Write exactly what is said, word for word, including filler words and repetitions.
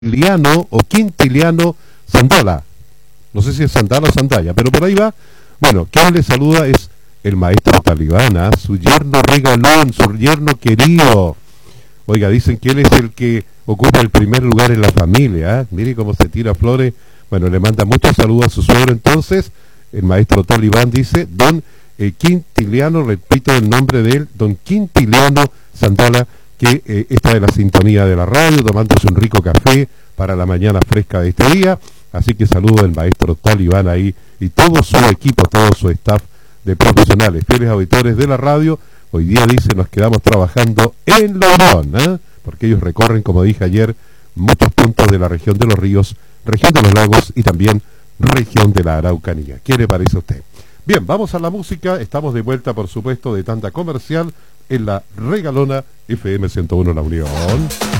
Quintiliano o Quintiliano Sandola. No sé si es Sandala o Sandaya, pero por ahí va. Bueno, quien le saluda es el maestro Talibana, su yerno regalón, su yerno querido. Oiga, dicen que él es el que ocupa el primer lugar en la familia, ¿eh? Mire cómo se tira flores. Bueno, le manda muchos saludos a su suegro entonces. El maestro Talibán dice, don eh, Quintiliano, repito el nombre de él, don Quintiliano Sandola, que eh, está en la sintonía de la radio, tomándose un rico café para la mañana fresca de este día. Así que saludo al maestro Talibán ahí y todo su equipo, todo su staff de profesionales, fieles auditores de la radio. Hoy día, dice, nos quedamos trabajando en Lorón, ¿eh? Porque ellos recorren, como dije ayer, muchos puntos de la región de los ríos, región de los lagos y también región de la Araucanía. ¿Qué le parece a usted? Bien, vamos a la música. Estamos de vuelta, por supuesto, de tanta comercial en la regalona F M ciento uno La Unión.